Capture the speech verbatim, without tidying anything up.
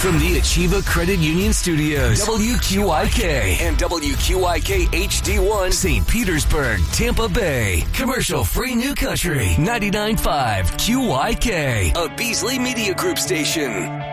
From the Achieva Credit Union Studios, W Q I K and W Q I K H D one, Saint Petersburg, Tampa Bay. Commercial-free New Country, ninety-nine point five Q I K, a Beasley Media Group station.